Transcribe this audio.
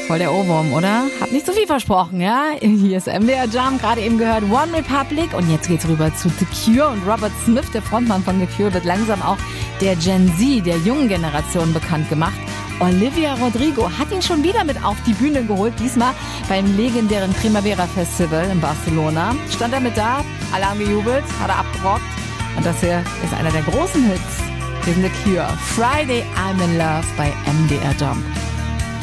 Voll der Ohrwurm, oder? Hab nicht so viel versprochen, ja? Hier ist MDR Jump, gerade eben gehört One Republic und jetzt geht's rüber zu The Cure und Robert Smith, der Frontmann von The Cure, wird langsam auch der Gen Z, der jungen Generation bekannt gemacht. Olivia Rodrigo hat ihn schon wieder mit auf die Bühne geholt, diesmal beim legendären Primavera Festival in Barcelona. Stand er mit da, alle haben gejubelt, hat er abgerockt und das hier ist einer der großen Hits. Wir sind The Cure, Friday I'm in Love bei MDR Jump.